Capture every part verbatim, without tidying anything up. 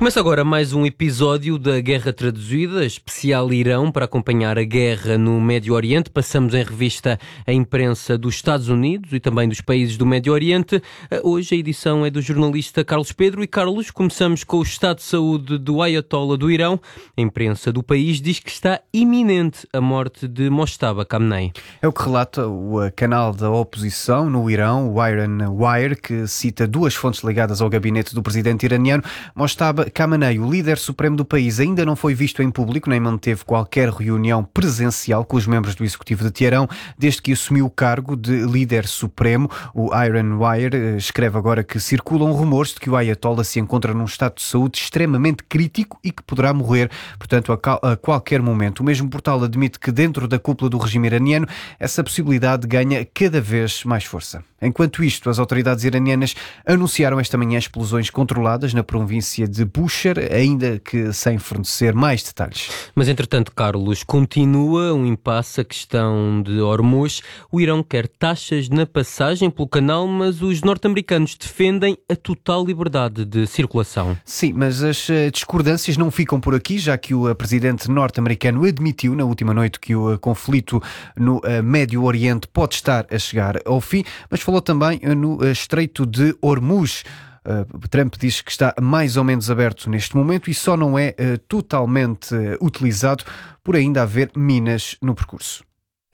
Começa agora mais um episódio da Guerra Traduzida, especial Irão, para acompanhar a guerra no Médio Oriente. Passamos em revista a imprensa dos Estados Unidos e também dos países do Médio Oriente. Hoje a edição é do jornalista Carlos Pedro. E Carlos, começamos com o estado de saúde do Ayatollah do Irão. A imprensa do país diz que está iminente a morte de Mojtaba Khamenei. É o que relata o canal da oposição no Irão, o Iron Wire, que cita duas fontes ligadas ao gabinete do presidente iraniano. Mojtaba Khamenei, o líder supremo do país, ainda não foi visto em público, nem manteve qualquer reunião presencial com os membros do executivo de Teherão desde que assumiu o cargo de líder supremo. O Iron Wire escreve agora que circulam rumores de que o Ayatollah se encontra num estado de saúde extremamente crítico e que poderá morrer, portanto, a qualquer momento. O mesmo portal admite que dentro da cúpula do regime iraniano essa possibilidade ganha cada vez mais força. Enquanto isto, as autoridades iranianas anunciaram esta manhã explosões controladas na província de Bushehr, ainda que sem fornecer mais detalhes. Mas, entretanto, Carlos, continua um impasse a questão de Hormuz. O Irão quer taxas na passagem pelo canal, mas os norte-americanos defendem a total liberdade de circulação. Sim, mas as discordâncias não ficam por aqui, já que o presidente norte-americano admitiu na última noite que o conflito no Médio Oriente pode estar a chegar ao fim, mas falou também no Estreito de Hormuz. Uh, Trump diz que está mais ou menos aberto neste momento e só não é uh, totalmente uh, utilizado por ainda haver minas no percurso.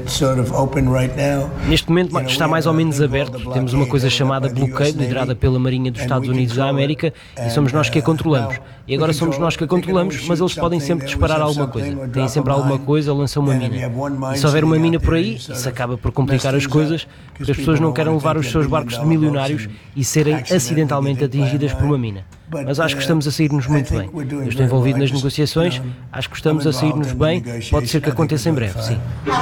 Neste momento está mais ou menos aberto. Temos uma coisa chamada bloqueio, liderada pela Marinha dos Estados Unidos da América, e somos nós que a controlamos. E agora somos nós que a controlamos, mas eles podem sempre disparar alguma coisa. Têm sempre alguma coisa, lançam uma mina. E se houver uma mina por aí, isso acaba por complicar as coisas, porque as pessoas não querem levar os seus barcos de milionários e serem acidentalmente atingidas por uma mina. Mas acho que estamos a sair-nos muito bem. Eu estou envolvido nas negociações, acho que estamos a sair-nos bem, pode ser que aconteça em breve, sim.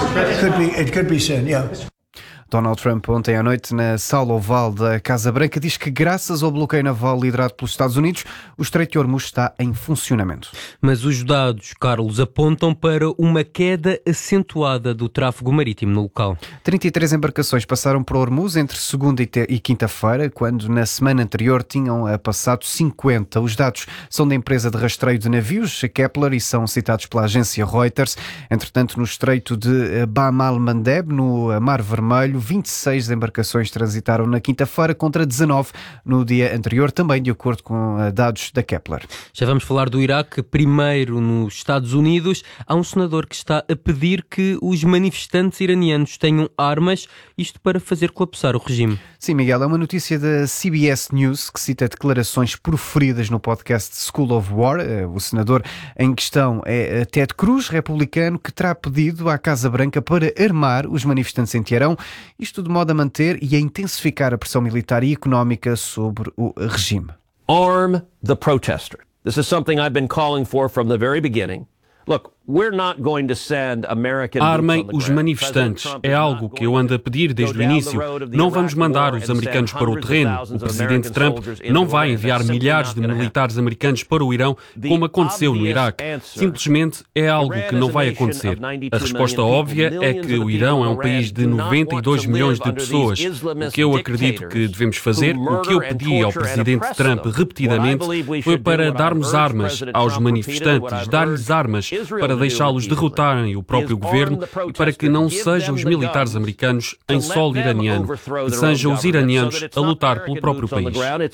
Donald Trump, ontem à noite, na sala oval da Casa Branca, diz que graças ao bloqueio naval liderado pelos Estados Unidos, o Estreito de Hormuz está em funcionamento. Mas os dados, Carlos, apontam para uma queda acentuada do tráfego marítimo no local. trinta e três embarcações passaram por Hormuz entre segunda e quinta-feira, quando na semana anterior tinham passado cinquenta. Os dados são da empresa de rastreio de navios, a Kepler, e são citados pela agência Reuters. Entretanto, no Estreito de Bab al-Mandeb, no Mar Vermelho, vinte e seis embarcações transitaram na quinta-feira contra dezanove no dia anterior, também de acordo com dados da Kepler. Já vamos falar do Iraque. Primeiro, nos Estados Unidos, há um senador que está a pedir que os manifestantes iranianos tenham armas, isto para fazer colapsar o regime. Sim, Miguel, é uma notícia da C B S News que cita declarações proferidas no podcast School of War. O senador em questão é Ted Cruz, republicano, que terá pedido à Casa Branca para armar os manifestantes em Teherão, isto de modo a manter e a intensificar a pressão militar e económica sobre o regime. Arm the protester. This is something I've been calling for from the very beginning. Look, we're not going to send American Armem os manifestantes. É algo que eu ando a pedir desde o início. Não vamos mandar os americanos para o terreno. O presidente Trump não vai enviar milhares de militares americanos para o Irão, como aconteceu no Iraque. Simplesmente é algo que não vai acontecer. A resposta óbvia é que o Irão é um país de noventa e dois milhões de pessoas. O que eu acredito que devemos fazer, o que eu pedi ao presidente Trump repetidamente, foi para darmos armas aos manifestantes, dar-lhes armas para deixá-los derrotarem o próprio governo e para que não sejam os militares americanos em solo iraniano, que sejam os iranianos a lutar pelo próprio país.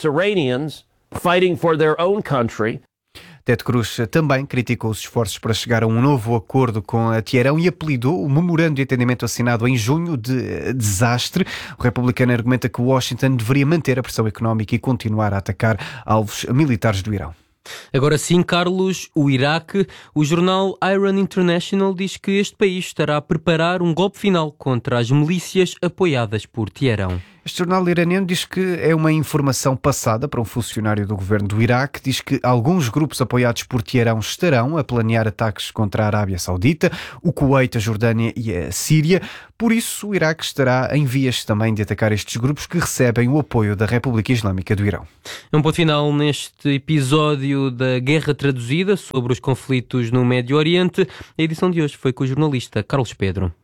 Ted Cruz também criticou os esforços para chegar a um novo acordo com a Teherão e apelidou o memorando de entendimento assinado em junho de desastre. O republicano argumenta que Washington deveria manter a pressão económica e continuar a atacar alvos militares do Irão. Agora sim, Carlos, o Iraque. O jornal Iran International diz que este país estará a preparar um golpe final contra as milícias apoiadas por Teherão. Este jornal iraniano diz que é uma informação passada para um funcionário do governo do Iraque. Diz que alguns grupos apoiados por Teherão estarão a planear ataques contra a Arábia Saudita, o Kuwait, a Jordânia e a Síria. Por isso, o Iraque estará em vias também de atacar estes grupos que recebem o apoio da República Islâmica do Irão. É um ponto final neste episódio da Guerra Traduzida sobre os conflitos no Médio Oriente. A edição de hoje foi com o jornalista Carlos Pedro.